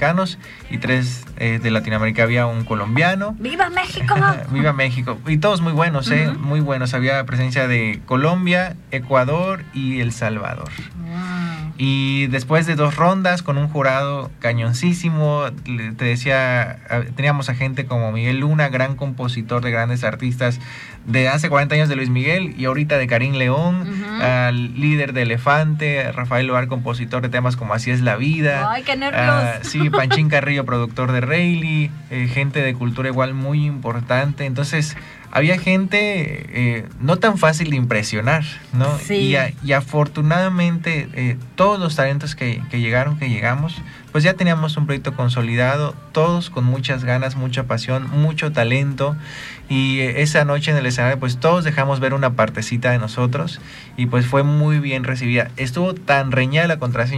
mexicanos y 3 de Latinoamérica. Había un colombiano. ¡Viva México! ¡Viva México! Y todos muy buenos, muy buenos. Había presencia de Colombia, Ecuador y El Salvador. Wow. Y después de 2 rondas con un jurado cañoncísimo, te decía, teníamos a gente como Miguel Luna, gran compositor de grandes artistas de hace 40 años de Luis Miguel y ahorita de Karim León, al líder de Elefante, Rafael Loar, compositor de temas como Así es la vida. ¡Ay, qué nervios! Sí, Panchín Carrillo, productor de Rayleigh, gente de cultura igual muy importante. Entonces, había gente no tan fácil de impresionar, ¿no? Sí. Y afortunadamente todos los talentos que llegamos, pues ya teníamos un proyecto consolidado, todos con muchas ganas, mucha pasión, mucho talento. Y esa noche en el escenario, pues todos dejamos ver una partecita de nosotros y pues fue muy bien recibida. Estuvo tan reñida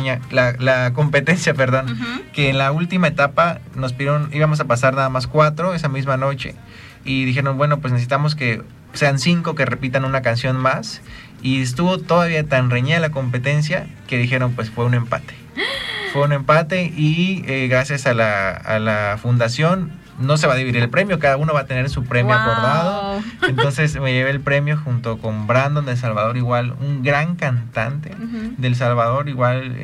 la competencia, perdón, que en la última etapa nos pidieron, íbamos a pasar nada más 4 esa misma noche. Y dijeron, bueno, pues necesitamos que sean 5 que repitan una canción más. Y estuvo todavía tan reñida la competencia que dijeron, pues fue un empate. Fue un empate y gracias a la fundación no se va a dividir el premio, cada uno va a tener su premio acordado. Entonces me llevé el premio junto con Brandon de El Salvador, igual un gran cantante de El Salvador, igual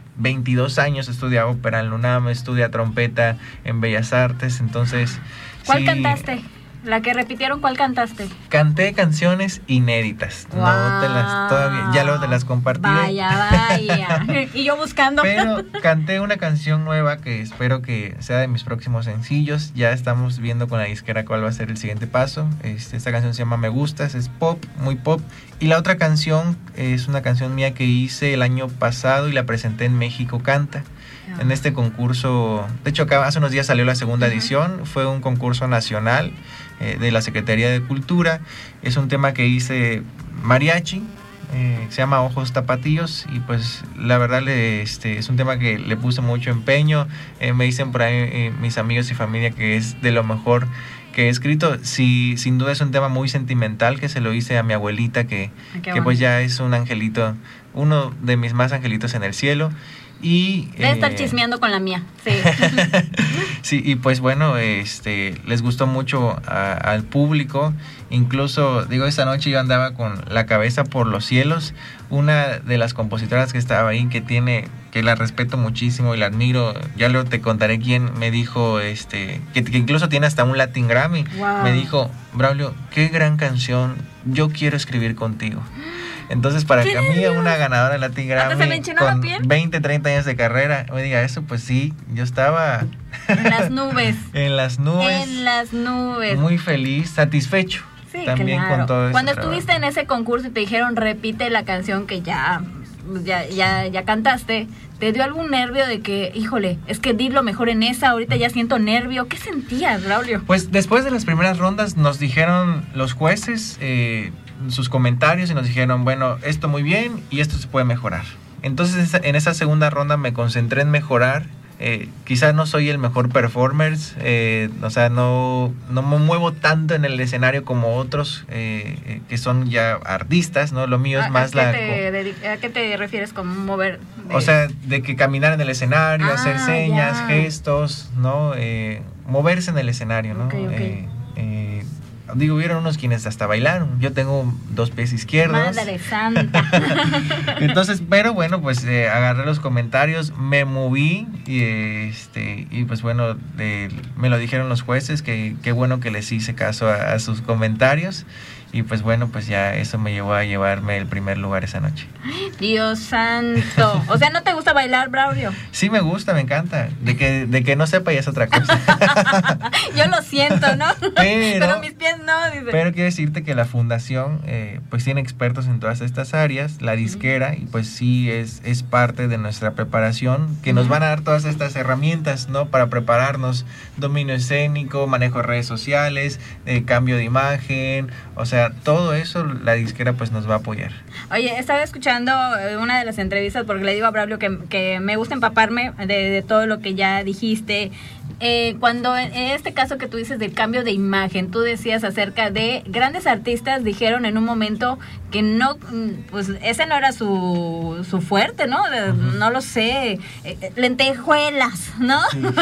22 años estudia ópera en la UNAM, estudia trompeta en Bellas Artes. Entonces ¿cuál cantaste? La que repitieron, ¿cuál cantaste? Canté canciones inéditas. Wow. No te las todavía, ya luego te las compartiré. Vaya. Y yo buscando. Pero canté una canción nueva que espero que sea de mis próximos sencillos. Ya estamos viendo con la disquera cuál va a ser el siguiente paso. Esta canción se llama Me Gustas, es pop, muy pop. Y la otra canción es una canción mía que hice el año pasado y la presenté en México Canta. En este concurso, de hecho acá hace unos días salió la segunda edición, fue un concurso nacional de la Secretaría de Cultura. Es un tema que hice mariachi, se llama Ojos Tapatíos y pues la verdad es un tema que le puse mucho empeño. Me dicen por ahí mis amigos y familia que es de lo mejor que he escrito. Sí, sin duda es un tema muy sentimental que se lo hice a mi abuelita que pues ya es un angelito, uno de mis más angelitos en el cielo. Y debe estar chismeando con la mía. Sí. Sí, y pues bueno, les gustó mucho al público. Incluso, digo, esta noche yo andaba con la cabeza por los cielos. Una de las compositoras que estaba ahí, que la respeto muchísimo y la admiro, ya luego te contaré quién, me dijo, que incluso tiene hasta un Latin Grammy. Wow. Me dijo, Braulio, qué gran canción, yo quiero escribir contigo. Entonces, para que a mí, una ganadora de Latin Grammy con 20, 30 años de carrera me diga eso, pues sí, yo estaba en las nubes. En las nubes. En las nubes. Muy feliz, satisfecho. Sí, también claro. Con todo eso. Cuando estuviste en ese concurso y te dijeron repite la canción que ya cantaste, ¿te dio algún nervio de que, híjole, es que di lo mejor en esa, ahorita ya siento nervio? ¿Qué sentías, Braulio? Pues después de las primeras rondas nos dijeron los jueces sus comentarios y nos dijeron, bueno, esto muy bien y esto se puede mejorar. Entonces en esa segunda ronda me concentré en mejorar. Quizás no soy el mejor performer, o sea, no me muevo tanto en el escenario como otros que son ya artistas, ¿no? Lo mío es más ¿A qué te refieres con mover? O sea, de que caminar en el escenario, hacer señas, gestos, ¿no? Moverse en el escenario, ¿no? Okay. Digo, hubieron unos quienes hasta bailaron. Yo tengo 2 pies izquierdos. Madre santa. Entonces, pero bueno, pues agarré los comentarios, me moví y pues bueno, me lo dijeron los jueces, que qué bueno que les hice caso a sus comentarios. Y pues bueno, pues ya eso me llevó a llevarme el primer lugar esa noche. Dios santo. O sea, ¿no te gusta bailar, Braulio? Sí me gusta, me encanta. De que no sepa ya es otra cosa. Yo lo siento, ¿no? Pero mis pies no. Dice. Pero quiero decirte que la fundación pues tiene expertos en todas estas áreas, la disquera, y pues sí es parte de nuestra preparación, que nos van a dar todas estas herramientas, ¿no? Para prepararnos, dominio escénico, manejo de redes sociales, cambio de imagen, o sea, todo eso la disquera pues nos va a apoyar. Oye, estaba escuchando una de las entrevistas porque le digo a Braulio que me gusta empaparme de todo lo que ya dijiste. cuando en este caso que tú dices del cambio de imagen, tú decías acerca de grandes artistas dijeron en un momento que no, pues ese no era su fuerte, ¿no? No lo sé, lentejuelas, ¿no? Sí.